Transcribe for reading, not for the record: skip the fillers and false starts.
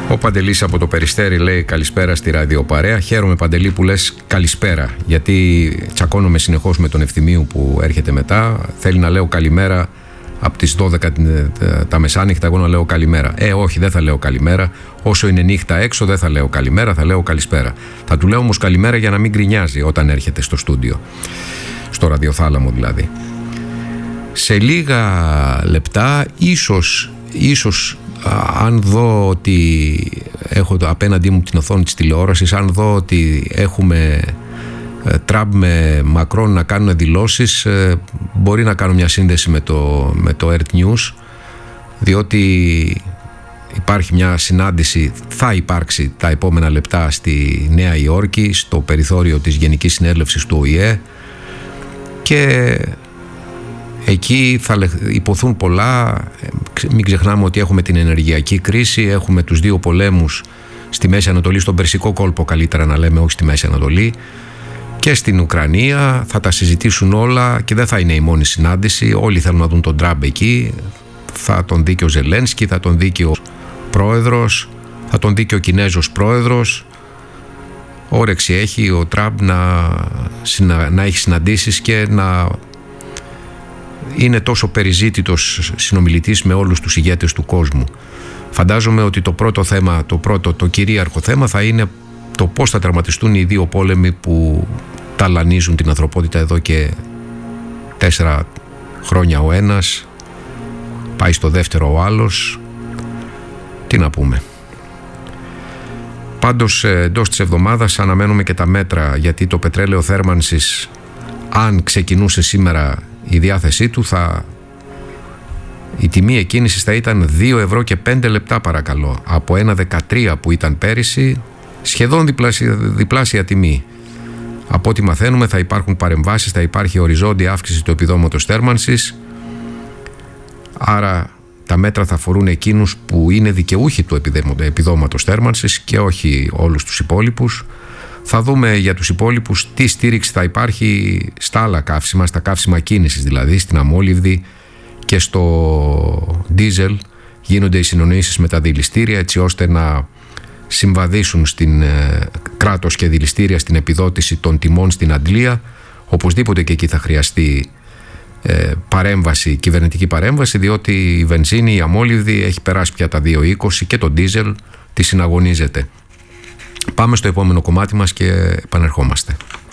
Ο Παντελής από το Περιστέρι λέει καλησπέρα στη ραδιοπαρέα. Χαίρομαι, Παντελή, που λες καλησπέρα, γιατί τσακώνομαι συνεχώς με τον Ευθυμίου που έρχεται μετά. Θέλει να λέω καλημέρα από τις 12 τα μεσάνυχτα, εγώ να λέω καλημέρα. Όχι, δεν θα λέω καλημέρα. Όσο είναι νύχτα έξω δεν θα λέω καλημέρα, θα λέω καλησπέρα. Θα του λέω όμως καλημέρα για να μην γκρινιάζει όταν έρχεται στο στούντιο, στο ραδιοθάλαμο δηλαδή. Σε λίγα λεπτά, ίσως αν δω ότι έχω απέναντί μου την οθόνη της τηλεόρασης, αν δω ότι έχουμε Τραμπ με Μακρόν να κάνουν δηλώσεις, μπορεί να κάνω μια σύνδεση με το Earth News, διότι υπάρχει μια συνάντηση, θα υπάρξει τα επόμενα λεπτά στη Νέα Υόρκη, στο περιθώριο της Γενικής Συνέλευσης του ΟΗΕ, και εκεί θα υποθούν πολλά. Μην ξεχνάμε ότι έχουμε την ενεργειακή κρίση, έχουμε τους δύο πολέμους στη Μέση Ανατολή, στον Περσικό κόλπο καλύτερα να λέμε, όχι στη Μέση Ανατολή, και στην Ουκρανία. Θα τα συζητήσουν όλα και δεν θα είναι η μόνη συνάντηση. Όλοι θέλουν να δουν τον Τραμπ εκεί. Θα τον δει και ο Ζελένσκι, θα τον δει και ο πρόεδρος, θα τον δει και ο Κινέζος πρόεδρος. Όρεξη έχει ο Τραμπ να έχει συναντήσεις και να είναι τόσο περιζήτητος συνομιλητής με όλους τους ηγέτες του κόσμου. Φαντάζομαι ότι το πρώτο θέμα, το κυρίαρχο θέμα θα είναι το πώς θα τερματιστούν οι δύο πόλεμοι που ταλανίζουν την ανθρωπότητα εδώ και 4 χρόνια ο ένας, πάει στο δεύτερο ο άλλος. Τι να πούμε. Πάντως εντός της εβδομάδας αναμένουμε και τα μέτρα, γιατί το πετρέλαιο θέρμανσης, αν ξεκινούσε σήμερα η διάθεσή του, η τιμή εκκίνησης θα ήταν 2 ευρώ και 5 λεπτά παρακαλώ, από 1,13 που ήταν πέρυσι, σχεδόν διπλάσια τιμή. Από ό,τι μαθαίνουμε θα υπάρχουν παρεμβάσεις, θα υπάρχει οριζόντια αύξηση του επιδόματος θέρμανσης, άρα τα μέτρα θα αφορούν εκείνους που είναι δικαιούχοι του επιδόματος θέρμανσης και όχι όλους τους υπόλοιπους. Θα δούμε για τους υπόλοιπους τι στήριξη θα υπάρχει στα άλλα καύσιμα, στα καύσιμα κίνησης δηλαδή, στην αμόλυβδη και στο ντίζελ. Γίνονται οι συνονοήσεις με τα δηληστήρια έτσι ώστε να συμβαδίσουν στην κράτος και δηληστήρια στην επιδότηση των τιμών στην αντλία. Οπωσδήποτε και εκεί θα χρειαστεί κυβερνητική παρέμβαση, διότι η βενζίνη, η αμόλυβδη έχει περάσει πια τα 2,20 και το ντίζελ τη συναγωνίζεται. Πάμε στο επόμενο κομμάτι μας και επανερχόμαστε.